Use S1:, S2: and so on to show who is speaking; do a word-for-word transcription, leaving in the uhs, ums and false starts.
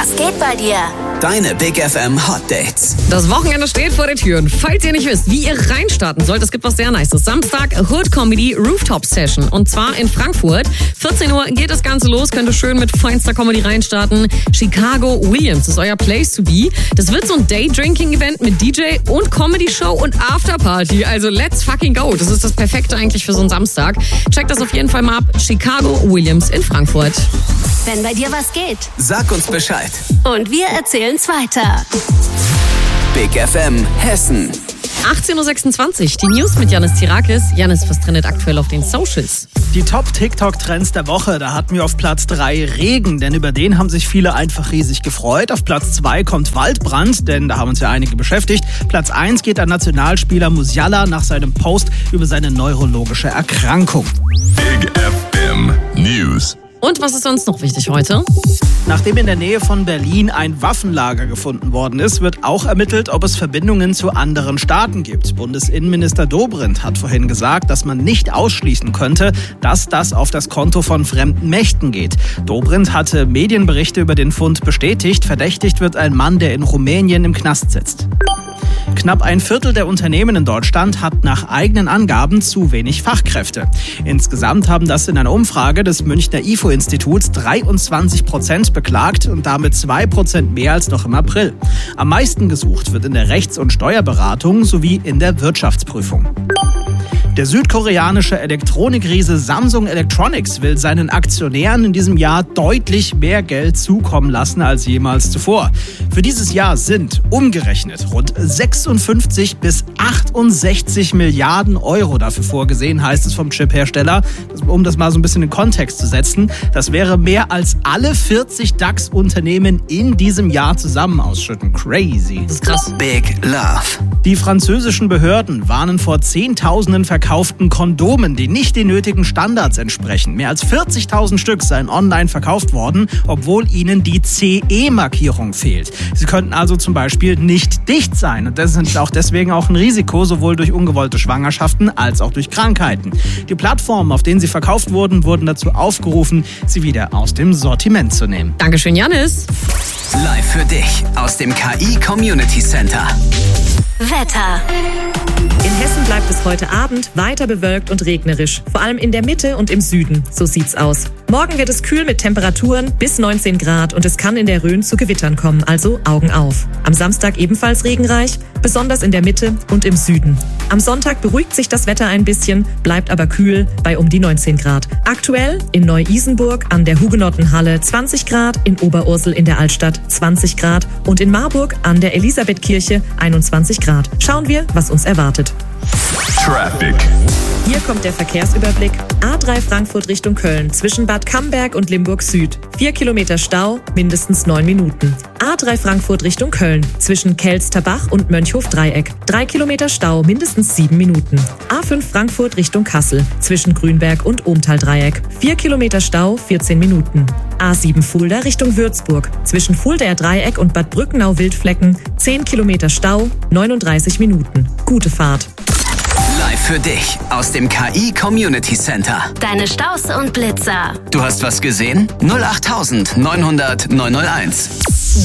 S1: Was geht bei dir?
S2: Deine Big F M Hot Dates.
S3: Das Wochenende steht vor den Türen. Falls ihr nicht wisst, wie ihr reinstarten sollt, es gibt was sehr Nices. Samstag Hood Comedy Rooftop Session. Und zwar in Frankfurt. vierzehn Uhr geht das Ganze los. Könnt ihr schön mit feinster Comedy reinstarten. Chicago Williams ist euer Place to be. Das wird so ein Day-Drinking-Event mit D J und Comedy-Show und Afterparty. Also let's fucking go. Das ist das Perfekte eigentlich für so einen Samstag. Checkt das auf jeden Fall mal ab. Chicago Williams in Frankfurt.
S1: Wenn bei dir was geht.
S2: Sag uns Bescheid.
S1: Und wir erzählen's weiter.
S2: Big F M Hessen.
S3: achtzehn Uhr sechsundzwanzig, die News mit Janis Tirakis. Janis, was trendet aktuell auf den Socials?
S4: Die Top-TikTok-Trends der Woche, da hatten wir auf Platz drei Regen, denn über den haben sich viele einfach riesig gefreut. Auf Platz zwei kommt Waldbrand, denn da haben uns ja einige beschäftigt. Platz eins geht an Nationalspieler Musiala nach seinem Post über seine neurologische Erkrankung.
S5: Big F M News.
S3: Und was ist sonst noch wichtig heute?
S4: Nachdem in der Nähe von Berlin ein Waffenlager gefunden worden ist, wird auch ermittelt, ob es Verbindungen zu anderen Staaten gibt. Bundesinnenminister Dobrindt hat vorhin gesagt, dass man nicht ausschließen könnte, dass das auf das Konto von fremden Mächten geht. Dobrindt hatte Medienberichte über den Fund bestätigt. Verdächtigt wird ein Mann, der in Rumänien im Knast sitzt. Knapp ein Viertel der Unternehmen in Deutschland hat nach eigenen Angaben zu wenig Fachkräfte. Insgesamt haben das in einer Umfrage des Münchner I F O-Instituts dreiundzwanzig Prozent beklagt und damit zwei Prozent mehr als noch im April. Am meisten gesucht wird in der Rechts- und Steuerberatung sowie in der Wirtschaftsprüfung. Der südkoreanische Elektronikriese Samsung Electronics will seinen Aktionären in diesem Jahr deutlich mehr Geld zukommen lassen als jemals zuvor. Für dieses Jahr sind umgerechnet rund sechsundfünfzig bis achtundsechzig Milliarden Euro dafür vorgesehen, heißt es vom Chiphersteller. Um das mal so ein bisschen in Kontext zu setzen, das wäre mehr als alle vierzig DAX-Unternehmen in diesem Jahr zusammen ausschütten. Crazy.
S3: Das ist krass.
S2: Big Love.
S4: Die französischen Behörden warnen vor Zehntausenden verkauften Kondomen, die nicht den nötigen Standards entsprechen. Mehr als vierzigtausend Stück seien online verkauft worden, obwohl ihnen die C E-Markierung fehlt. Sie könnten also zum Beispiel nicht dicht sein. Und das ist auch deswegen auch ein Risiko, sowohl durch ungewollte Schwangerschaften als auch durch Krankheiten. Die Plattformen, auf denen sie verkauft wurden, wurden dazu aufgerufen, sie wieder aus dem Sortiment zu nehmen.
S3: Dankeschön, Janis.
S2: Live für dich aus dem K I Community Center.
S1: Wetter.
S6: In Hessen bleibt es heute Abend weiter bewölkt und regnerisch. Vor allem in der Mitte und im Süden. So sieht's aus. Morgen wird es kühl mit Temperaturen bis neunzehn Grad und es kann in der Rhön zu Gewittern kommen, also Augen auf. Am Samstag ebenfalls regenreich, besonders in der Mitte und im Süden. Am Sonntag beruhigt sich das Wetter ein bisschen, bleibt aber kühl bei um die neunzehn Grad. Aktuell in Neu-Isenburg an der Hugenottenhalle zwanzig Grad, in Oberursel in der Altstadt zwanzig Grad und in Marburg an der Elisabethkirche einundzwanzig Grad. Schauen wir, was uns erwartet.
S5: Traffic.
S6: Hier kommt der Verkehrsüberblick. A drei Frankfurt Richtung Köln zwischen Bad Camberg und Limburg Süd. Vier Kilometer Stau, mindestens neun Minuten. A drei Frankfurt Richtung Köln zwischen Kelsterbach und Mönchhof Dreieck. Drei Kilometer Stau, mindestens sieben Minuten. A fünf Frankfurt Richtung Kassel zwischen Grünberg und Ohmtal Dreieck. Vier Kilometer Stau, vierzehn Minuten. A sieben Fulda Richtung Würzburg zwischen Fuldaer Dreieck und Bad Brückenau Wildflecken. Zehn Kilometer Stau, neununddreißig Minuten. Gute Fahrt.
S2: Live für dich aus dem K I Community Center.
S1: Deine Staus und Blitzer.
S2: Du hast was gesehen? null acht neun null null neun null eins.